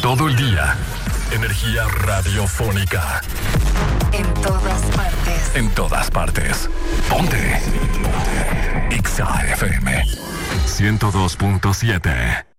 Todo el día. Energía radiofónica. En todas partes. En todas partes. Ponte. Ponte. Exa FM 102.7.